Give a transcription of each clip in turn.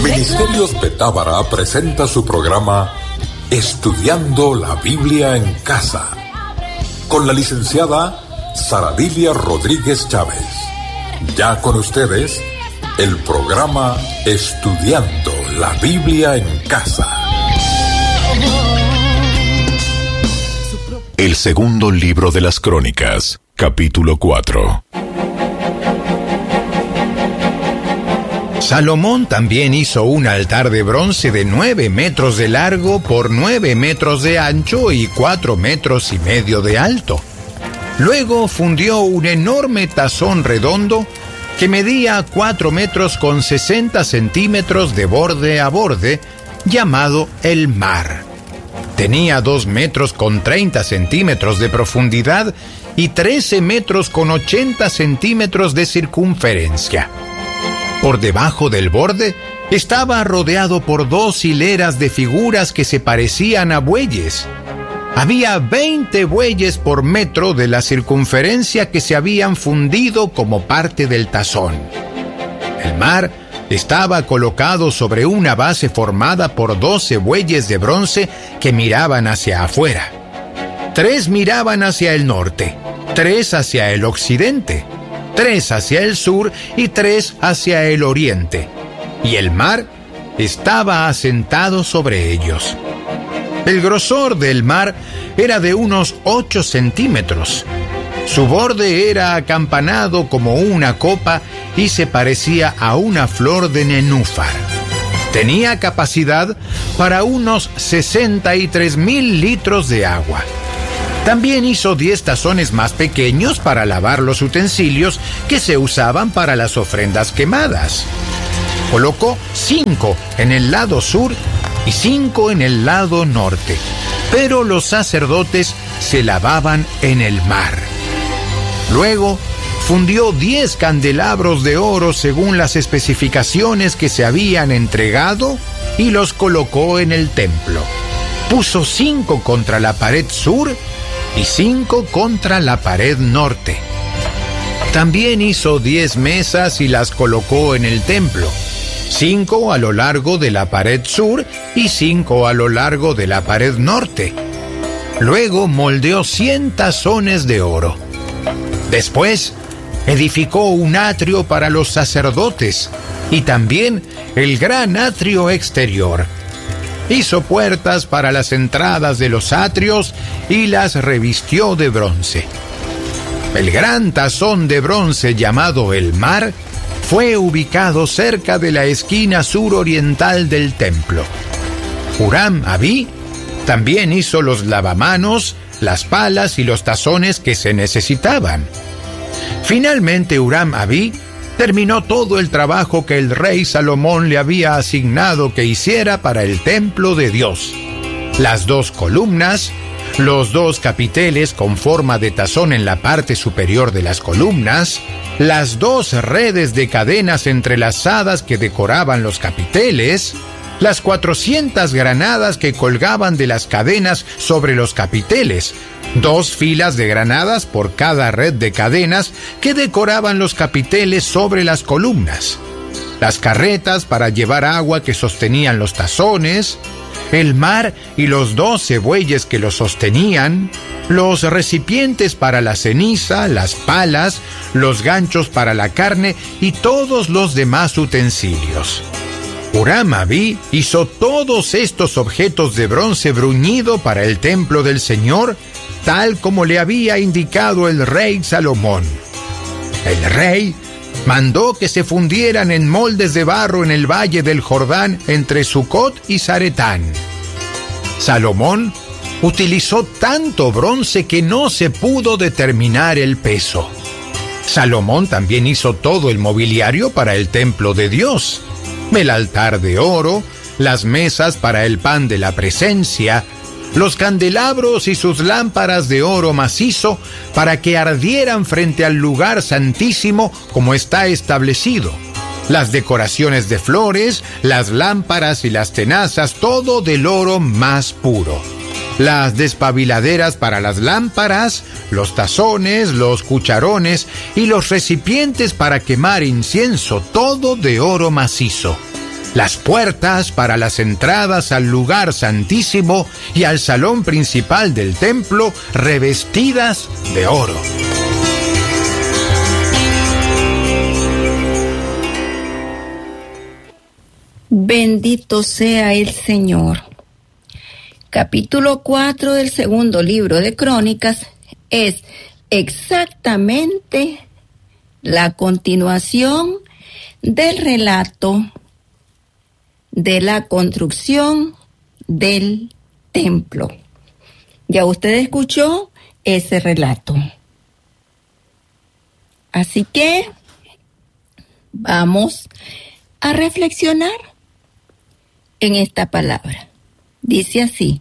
Ministerios Betábara presenta su programa Estudiando la Biblia en Casa, con la licenciada Saradilia Rodríguez Chávez. Ya con ustedes, el programa Estudiando la Biblia en Casa. El segundo libro de las Crónicas, capítulo 4. Salomón también hizo un altar de bronce de 9 metros de largo por 9 metros de ancho y 4 metros y medio de alto. Luego fundió un enorme tazón redondo que medía 4 metros con 60 centímetros de borde a borde, llamado el mar. Tenía 2 metros con 30 centímetros de profundidad y 13 metros con 80 centímetros de circunferencia. Por debajo del borde estaba rodeado por 2 hileras de figuras que se parecían a bueyes. Había 20 bueyes por metro de la circunferencia que se habían fundido como parte del tazón. El mar estaba colocado sobre una base formada por 12 bueyes de bronce que miraban hacia afuera. 3 miraban hacia el norte, 3 hacia el occidente, 3 hacia el sur y 3 hacia el oriente, y el mar estaba asentado sobre ellos. El grosor del mar era de unos 8 centímetros. Su borde era acampanado como una copa y se parecía a una flor de nenúfar. Tenía capacidad para unos 63,000 litros de agua. También hizo 10 tazones más pequeños para lavar los utensilios que se usaban para las ofrendas quemadas. Colocó 5 en el lado sur y 5 en el lado norte, pero los sacerdotes se lavaban en el mar. Luego fundió 10 candelabros de oro según las especificaciones que se habían entregado y los colocó en el templo. Puso 5 contra la pared sur y 5 contra la pared norte. También hizo 10 mesas y las colocó en el templo, 5 a lo largo de la pared sur y 5 a lo largo de la pared norte. Luego moldeó 100 tazones de oro. Después edificó un atrio para los sacerdotes y también el gran atrio exterior. Hizo puertas para las entradas de los atrios y las revistió de bronce. El gran tazón de bronce llamado el mar fue ubicado cerca de la esquina suroriental del templo. Huram-Abí también hizo los lavamanos, las palas y los tazones que se necesitaban. Finalmente Huram-Abí terminó todo el trabajo que el rey Salomón le había asignado que hiciera para el templo de Dios. Las 2 columnas, los 2 capiteles con forma de tazón en la parte superior de las columnas, las 2 redes de cadenas entrelazadas que decoraban los capiteles, las 400 granadas que colgaban de las cadenas sobre los capiteles, 2 filas de granadas por cada red de cadenas que decoraban los capiteles sobre las columnas, las carretas para llevar agua que sostenían los tazones, el mar y los 12 bueyes que los sostenían, los recipientes para la ceniza, las palas, los ganchos para la carne y todos los demás utensilios. Huram-Abí hizo todos estos objetos de bronce bruñido para el templo del Señor, tal como le había indicado el rey Salomón. El rey mandó que se fundieran en moldes de barro en el valle del Jordán entre Sucot y Zaretán. Salomón utilizó tanto bronce que no se pudo determinar el peso. Salomón también hizo todo el mobiliario para el templo de Dios: el altar de oro, las mesas para el pan de la presencia, los candelabros y sus lámparas de oro macizo para que ardieran frente al lugar santísimo como está establecido, las decoraciones de flores, las lámparas y las tenazas, todo del oro más puro. Las despabiladeras para las lámparas, los tazones, los cucharones y los recipientes para quemar incienso, todo de oro macizo. las puertas para las entradas al lugar santísimo y al salón principal del templo revestidas de oro. Bendito sea el Señor. Capítulo 4 del segundo libro de Crónicas es exactamente la continuación del relato de la construcción del templo. Ya usted escuchó ese relato. Así que vamos a reflexionar en esta palabra. Dice así: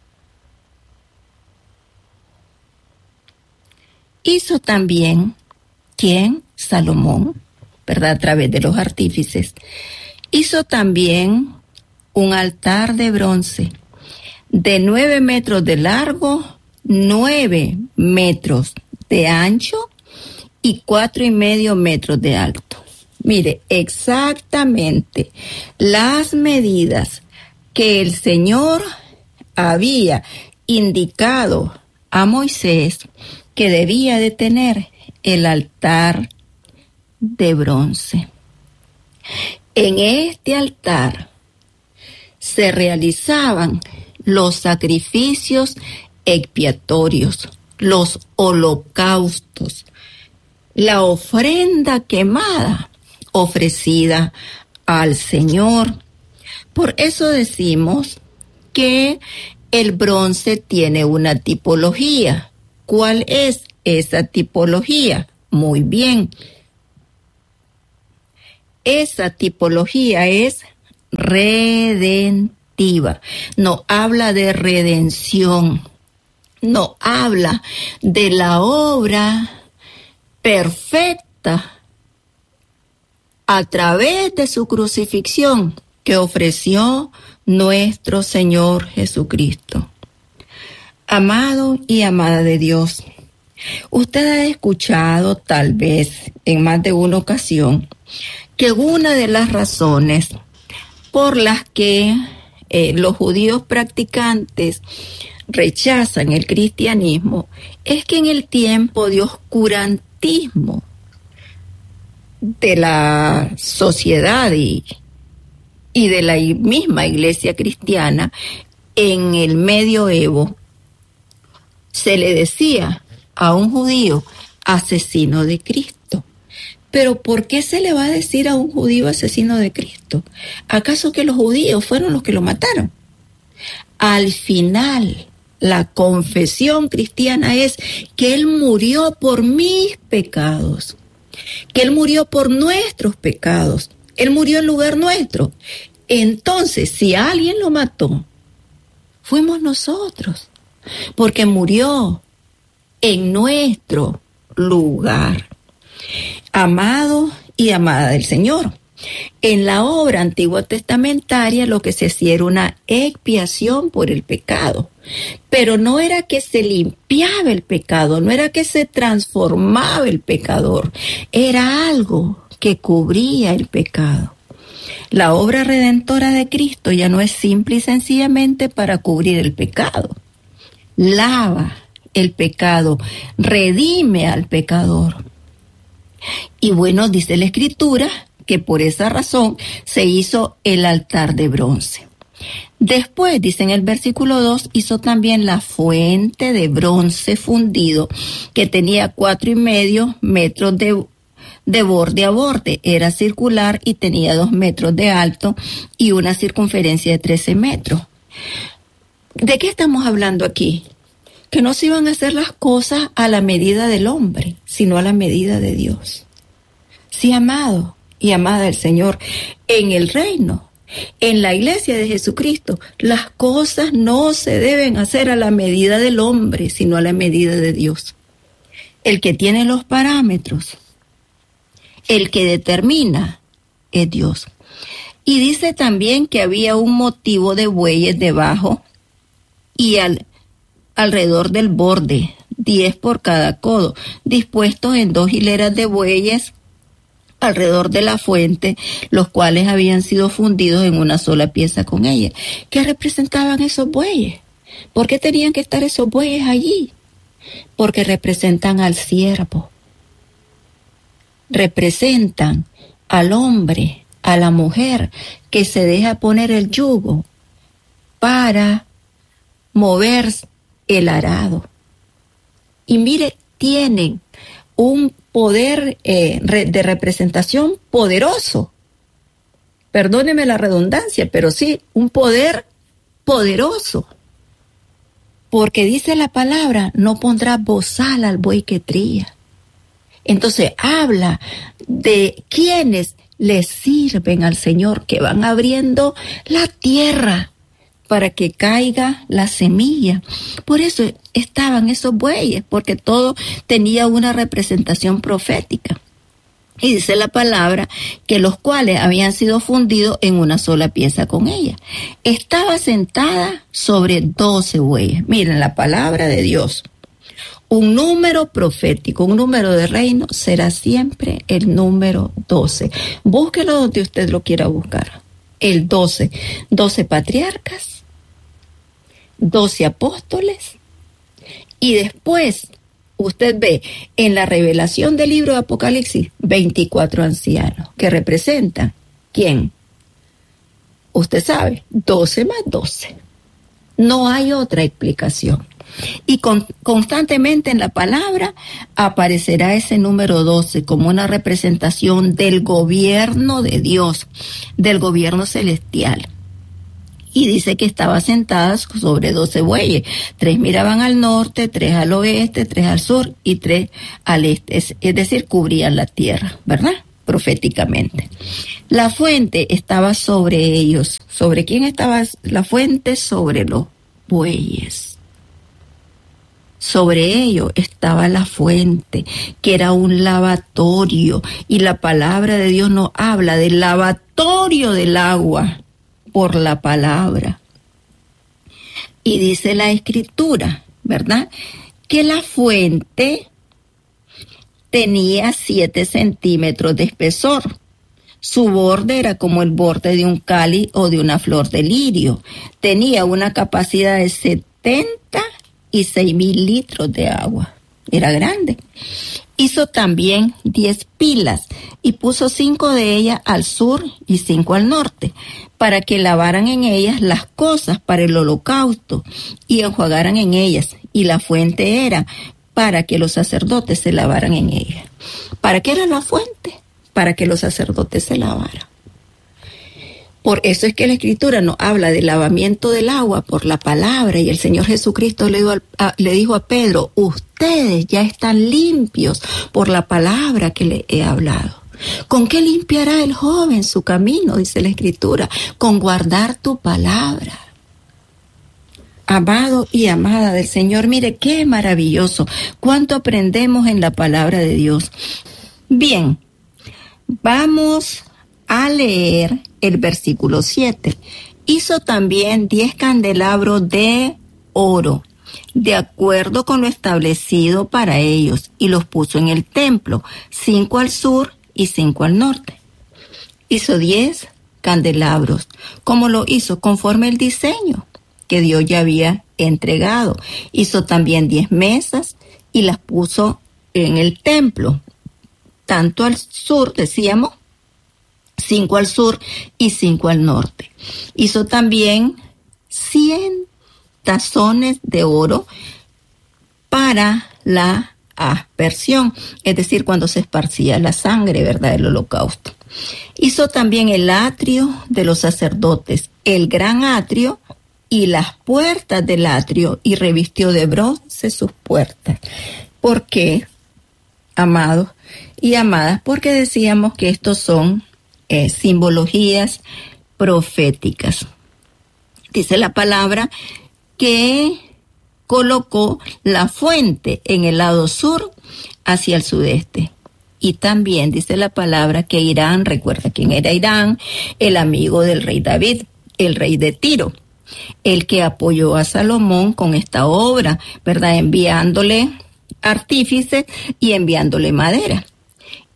hizo también, ¿quién? Salomón, ¿verdad? A través de los artífices. Hizo también un altar de bronce de 9 metros de largo, 9 metros de ancho y 4,5 metros de alto. Mire, exactamente las medidas que el Señor había indicado a Moisés que debía de tener el altar de bronce. En este altar se realizaban los sacrificios expiatorios, los holocaustos, la ofrenda quemada ofrecida al Señor. Por eso decimos que el bronce tiene una tipología. ¿Cuál es esa tipología? Muy bien. Esa tipología es redentiva. No habla de redención. No habla de la obra perfecta a través de su crucifixión que ofreció nuestro Señor Jesucristo. Amado y amada de Dios, usted ha escuchado tal vez en más de una ocasión que una de las razones por las que los judíos practicantes rechazan el cristianismo es que en el tiempo de oscurantismo de la sociedad y de la misma iglesia cristiana, en el medioevo se le decía a un judío asesino de Cristo. Pero ¿por qué se le va a decir a un judío asesino de Cristo? ¿Acaso que los judíos fueron los que lo mataron? Al final, la confesión cristiana es que Él murió por mis pecados, que Él murió por nuestros pecados, Él murió en lugar nuestro. Entonces, si alguien lo mató, fuimos nosotros, porque murió en nuestro lugar. Amado y amada del Señor, en la obra antigua testamentaria lo que se hacía era una expiación por el pecado, pero no era que se limpiaba el pecado, no era que se transformaba el pecador, era algo que cubría el pecado. La obra redentora de Cristo ya no es simple y sencillamente para cubrir el pecado. Lava el pecado, redime al pecador. Y bueno, dice la Escritura que por esa razón se hizo el altar de bronce. Después, dice en el versículo 2, hizo también la fuente de bronce fundido que tenía 4,5 metros de borde a borde. Era circular y tenía 2 metros de alto y una circunferencia de 13 metros. ¿De qué estamos hablando aquí? Que no se iban a hacer las cosas a la medida del hombre, sino a la medida de Dios. Sí, amado y amada del Señor, en el reino, en la iglesia de Jesucristo, las cosas no se deben hacer a la medida del hombre, sino a la medida de Dios. El que tiene los parámetros, el que determina, es Dios. Y dice también que había un motivo de bueyes debajo y alrededor del borde, 10 por cada codo, dispuestos en 2 hileras de bueyes alrededor de la fuente, los cuales habían sido fundidos en una sola pieza con ella. ¿Qué representaban esos bueyes? ¿Por qué tenían que estar esos bueyes allí? Porque representan al siervo, representan al hombre, a la mujer que se deja poner el yugo para mover el arado. Y mire, tienen un poder de representación poderoso. Perdóneme la redundancia, pero sí, un poder poderoso. Porque dice la palabra, no pondrá bozal al buey que trilla. Entonces habla de quienes le sirven al Señor, que van abriendo la tierra para que caiga la semilla. Por eso estaban esos bueyes, porque todo tenía una representación profética. Y dice la palabra que los cuales habían sido fundidos en una sola pieza con ella. Estaba sentada sobre 12 bueyes. Miren, la palabra de Dios. Un número profético, un número de reino será siempre el número 12. Búsquelo donde usted lo quiera buscar. El 12. 12 patriarcas, 12 apóstoles, y después usted ve en la revelación del libro de Apocalipsis 24 ancianos que representan, ¿quién? Usted sabe, 12 más 12. No hay otra explicación. Y constantemente en la palabra aparecerá ese número 12 como una representación del gobierno de Dios, del gobierno celestial. Y dice que estaba sentada sobre 12 bueyes. 3 miraban al norte, 3 al oeste, 3 al sur y 3 al este. Es decir, cubrían la tierra, ¿verdad? Proféticamente. La fuente estaba sobre ellos. ¿Sobre quién estaba la fuente? Sobre los bueyes. Sobre ellos estaba la fuente, que era un lavatorio. Y la palabra de Dios nos habla del lavatorio del agua por la palabra. Y dice la Escritura, ¿verdad?, que la fuente tenía 7 centímetros de espesor. Su borde era como el borde de un cáliz o de una flor de lirio. Tenía una capacidad de 76,000 litros de agua. Era grande. Hizo también 10 pilas y puso 5 de ellas al sur y 5 al norte, para que lavaran en ellas las cosas para el holocausto y enjuagaran en ellas. Y la fuente era para que los sacerdotes se lavaran en ella. ¿Para qué era la fuente? Para que los sacerdotes se lavaran. Por eso es que la Escritura nos habla del lavamiento del agua por la palabra, y el Señor Jesucristo le dijo a Pedro: ustedes ya están limpios por la palabra que le he hablado. ¿Con qué limpiará el joven su camino? Dice la Escritura: con guardar tu palabra. Amado y amada del Señor, mire qué maravilloso, cuánto aprendemos en la palabra de Dios. Bien, vamos a leer el versículo 7. Hizo también 10 candelabros de oro, de acuerdo con lo establecido para ellos, y los puso en el templo, 5 al sur y 5 al norte. Hizo 10 candelabros, como lo hizo conforme el diseño que Dios ya había entregado. Hizo también 10 mesas y las puso en el templo, tanto al sur, decíamos, 5 al sur y 5 al norte. Hizo también 100 tazones de oro para la aspersión, es decir, cuando se esparcía la sangre, ¿verdad?, del holocausto. Hizo también el atrio de los sacerdotes, el gran atrio y las puertas del atrio, y revistió de bronce sus puertas. ¿Por qué, amados y amadas? Porque decíamos que estos son simbologías proféticas. Dice la palabra que colocó la fuente en el lado sur hacia el sudeste. Y también dice la palabra que Irán, recuerda quién era Irán, el amigo del rey David, el rey de Tiro, el que apoyó a Salomón con esta obra, ¿verdad?, enviándole artífices y enviándole madera.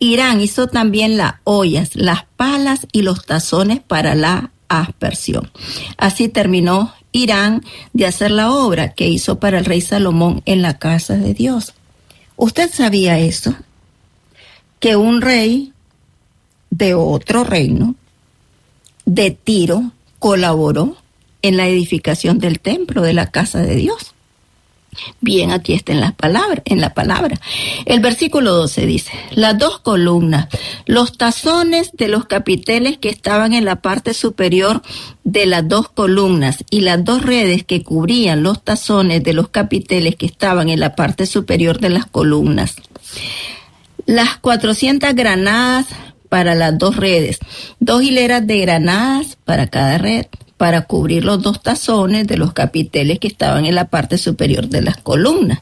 Hirán hizo también las ollas, las palas y los tazones para la aspersión. Así terminó Hirán de hacer la obra que hizo para el rey Salomón en la casa de Dios. ¿Usted sabía eso? Que un rey de otro reino, de Tiro, colaboró en la edificación del templo de la casa de Dios. Bien, aquí está en la palabra. El versículo 12 dice: las 2 columnas, los tazones de los capiteles que estaban en la parte superior de las 2 columnas y las 2 redes que cubrían los tazones de los capiteles que estaban en la parte superior de las columnas. Las 400 granadas para las 2 redes, 2 hileras de granadas para cada red, para cubrir los 2 tazones de los capiteles que estaban en la parte superior de las columnas.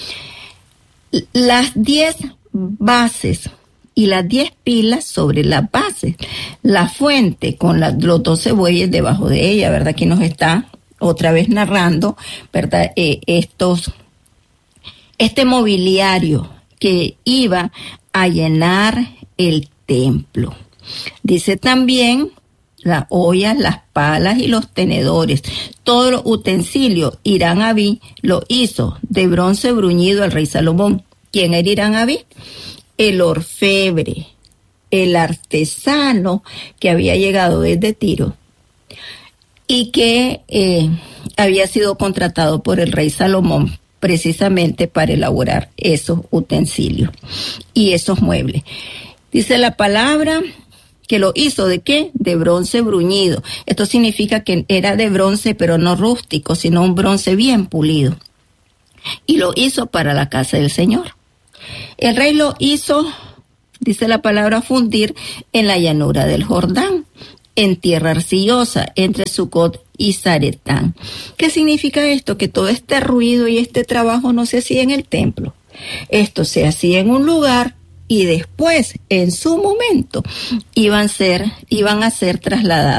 Las 10 bases y las 10 pilas sobre las bases. La fuente con los 12 bueyes debajo de ella, ¿verdad? Aquí nos está otra vez narrando, ¿verdad? Este mobiliario que iba a llenar el templo. Dice también las ollas, las palas y los tenedores. Todos los utensilios, Hirán Abí lo hizo de bronce bruñido al rey Salomón. ¿Quién era Hirán Abí? El orfebre, el artesano que había llegado desde Tiro y que había sido contratado por el rey Salomón precisamente para elaborar esos utensilios y esos muebles. Dice la palabra que lo hizo ¿de qué? De bronce bruñido. Esto significa que era de bronce, pero no rústico, sino un bronce bien pulido. Y lo hizo para la casa del Señor. El rey lo hizo, dice la palabra, fundir en la llanura del Jordán, en tierra arcillosa, entre Sucot y Zaretán. ¿Qué significa esto? Que todo este ruido y este trabajo no se hacía en el templo. Esto se hacía en un lugar y después, en su momento, iban a ser trasladados